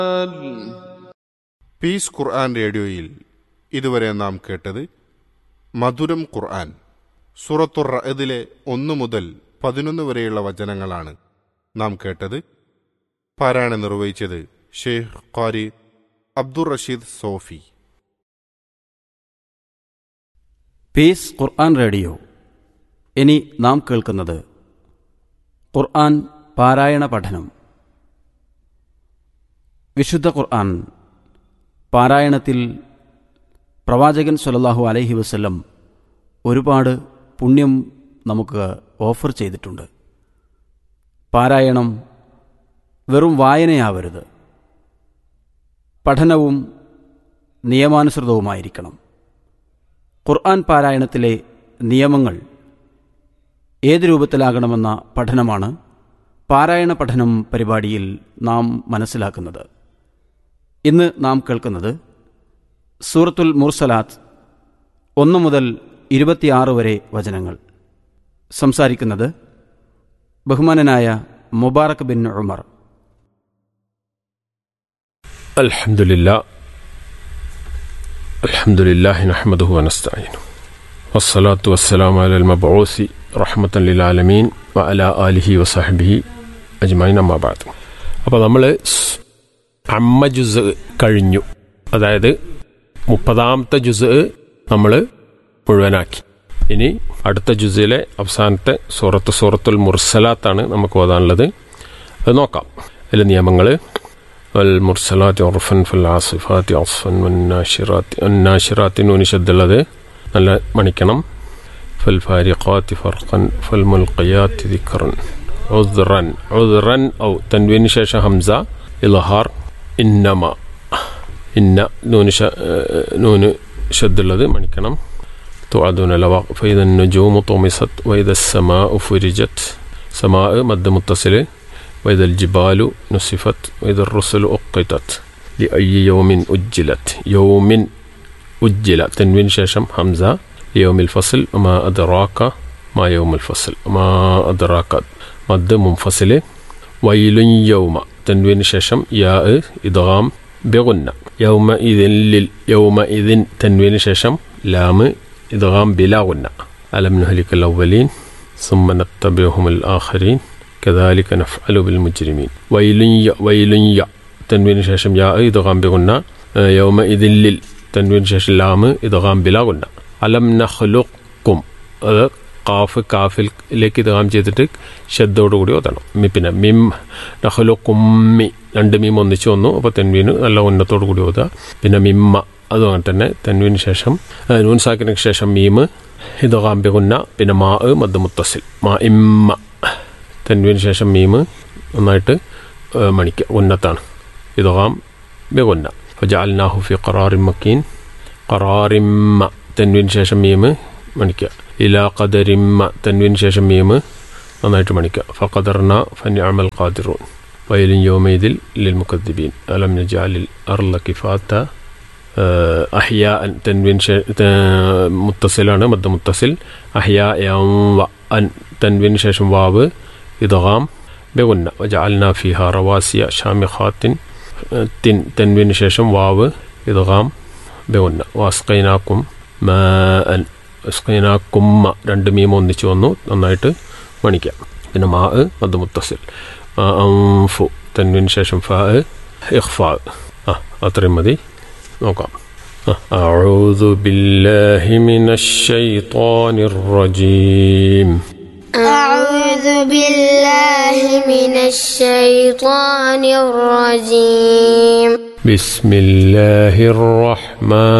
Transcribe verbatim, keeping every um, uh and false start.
Piece ഖുർആൻ റേഡിയോയിൽ ഇതുവരെ നാം കേട്ടത് മധുരം ഖുർആൻ. സൂറത്തുർ റഅദിലെ ഒന്ന് മുതൽ പതിനൊന്ന് വരെയുള്ള വചനങ്ങളാണ് നാം കേട്ടത്. പാരായണം നിർവഹിച്ചത് ഷെയ്ഖ് ഖാരി അബ്ദുർ റഷീദ് സോഫി. പീസ് ഖുർആൻ റേഡിയോ. ഇനി നാം കേൾക്കുന്നത് ഖുർആൻ പാരായണ പഠനം. വിശുദ്ധ ഖുർആൻ പാരായണത്തിൽ പ്രവാചകൻ സ്വല്ലല്ലാഹു അലൈഹി വസല്ലം ഒരുപാട് പുണ്യം നമുക്ക് ഓഫർ ചെയ്തിട്ടുണ്ട്. പാരായണം വെറും വായനയാവരുത്, പഠനവും നിയമാനുസൃതവുമായിരിക്കണം. ഖുർആൻ പാരായണത്തിലെ നിയമങ്ങൾ ഏത് രൂപത്തിലാകണമെന്ന പഠനമാണ് പാരായണ പഠനം പരിപാടിയിൽ നാം മനസ്സിലാക്കുന്നത്. ഇന്ന് നാം കേൾക്കുന്നത് സൂറത്തുൽ മുർസലാത്ത് ഒന്ന് മുതൽ ഇരുപത്തിയാറ് വരെ വചനങ്ങൾ. സംസാരിക്കുന്നത് ബഹുമാനനായ മുബാറക് ബിൻ ഉമർ. അൽഹംദുലില്ലാഹ് അൽഹംദുലില്ലാഹി നഹ്മദുഹു വനസ്തഈനുഹു വസ്സലാത്തു വസ്സലാമു അലൽ മബ്ഊസി റഹ്മത്തൻ ലിൽ ആലമീൻ വഅലാ ആലിഹി വസഹ്ബിഹി അജ്മഈൻ. അമ്മാ ബഅദ്. അപ്പോൾ നമ്മൾ അമ്മ ജുസ് കഴിഞ്ഞു, അതായത് മുപ്പതാമത്തെ ജുസ് നമ്മൾ മുഴുവനാക്കി. ഇനി അടുത്ത ജുസിലെ അവസാനത്തെ സൂറത്ത് സൂറത്തുൽ മുർസലാത്താണ് നമുക്ക് ഓതാനുള്ളത്. അത് നോക്കാം. അതിലെ നിയമങ്ങൾ: വൽ മുർസലാത്തി ഉർഫൻ ഫൽ ആസിഫാത്തി അസ്ഫൻ വന്നാശിറാത്തി അന്നാശിറാത്തി നൂനി ശദ്ദുള്ളത് നല്ല മണിക്കണം. ഫൽ ഫാരിഖാത്തി ഫർഖൻ ഫൽ മുൽഖിയാത്തി ദിക്റൻ ഉദ്റൻ ഉദ്റൻ ഔ തൻവീന് ശേഷം ഹംസ ഇൽഹാർ ഇന്നമ ഇന്ന നൂന് നൂന് ശദ്ദുള്ളത് മണിക്കണം. തുഅദുന ലവ ഫൈദ നുജൂമു തുമിസത് വൈദ السماء فرجت സമാഅ മദ്ദ മുത്തസിൽ വൈദ الجبال نسفت വൈദ الرسل أقتت لأي يوم أجلت يوم أجل تنوين ശേഷം ഹംസ ليوم الفصل وما أدراك ما يوم الفصل ما أدراك മദ്ദ മുൻഫസിൽ വൈൽ യൗമ തൻവീൻ ശേഷം യാ ഇദ്ഗാം ബിഗുന്ന യൗമഇദിൻ ലിൽ യൗമഇദിൻ തൻവീൻ ശേഷം ലാം ഇദ്ഗാം ബിലാ ഗുന്ന അലം നുഹ്ലികൽ അവ്വലീൻ ثم نتبعهم الآخرين كذلك نفعل بالمجرمين ويل ويل تنوين ശേഷം യാ ഇദ്ഗാം ബിഗുന്ന യൗമഇദിൻ ലിൽ തൻവീൻ ശേഷം ലാം ഇദ്ഗാം ബിലാ ഗുന്ന അലം നഖ്ലുഖും അത് കാഫ് കാഫിലേക്ക് ഇദ്ഗാം ചെയ്തിട്ട് ശബ്ദത്തോടുകൂടി ഓതണം. പിന്നെ മിം നഖ്ലുഖുമ്മി രണ്ട് മീം ഒന്നിച്ച് വന്നു, അപ്പോൾ തെൻവീന് നല്ല ഉന്നത്തോടു കൂടി ഓതുക. പിന്നെ മിമ്മ അതും അങ്ങനെ തന്നെ തെൻവീന് ശേഷം നൂൻ സാക്കിനക്ക് ശേഷം മീമ് ഇദ്ഗാം ബിഗുന്ന പിന്നെ മാ മദ് മുത്തസിൽ മാ ഇമ്മ തെൻവീന് ശേഷം മീമ് നന്നായിട്ട് മണിക്കുക, ഉന്നത്താണ് ഇദ്ഗാം ബിഗുന്ന. ഫജഅൽനാഹു ഫി ഖറാറിൻ മക്കീൻ ഖറാറിമ്മ തെൻവീന് ശേഷം മീമ് മണിക്കുക. ഇലാ ഖദരിമ്മ തൻവീന് ശേഷം മീമ് നന്നായിട്ട് മണിക്കുക. ഫഖദർന ഫനിഅമൽ ഖാദിറൂൻ വൈലിൻ യൗമഇദിൽ ലിൽ മുകദ്ദിബീൻ അലം നജഅലിൽ അർള കിഫാത അഹ്യാ തൻവീൻ മുത്തസിലാണ് മദ്ദ മുത്തസിൽ അഹ്യാ വ അൻ തൻവീന് ശേഷം വാവ് ഇദ്ഗാം ബിഗുന്ന വജഅൽനാ ഫീഹാ റവാസിയ ഷാമിഖാത്തിൻ തിൻ തൻവീന് ശേഷം വാവ് ഇദ്ഗാം ബിഗുന്ന വസ്ഖൈനാകും മാഅൻ സ്കൈനാക്കുമ്മ രണ്ട് മീമ ഒന്നിച്ച് വന്നു, നന്നായിട്ട് മണിക്കാം. പിന്നെ മാ മദ് മുത്തസിൽ അംഫു തൻവീന് ശേഷം ഫാ ഇഖ്ഫാ. ആ അത്രയും മതി. നോക്കാം. അഊദു ബില്ലാഹി മിനശ് ശൈത്വാനിർ റജീം അഊദു ബില്ലാഹി മിനശ് ശൈത്വാനിർ റജീം ബിസ്മില്ലാഹിർ റഹ്മാൻ